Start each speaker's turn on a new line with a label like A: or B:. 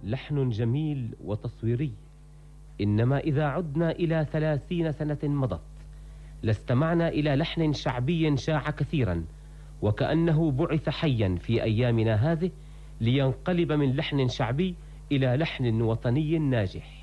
A: لحن جميل وتصويري، إنما إذا عدنا إلى 30 سنة مضت لاستمعنا إلى لحن شعبي شاع كثيرا، وكأنه بعث حيا في أيامنا هذه لينقلب من لحن شعبي إلى لحن وطني ناجح.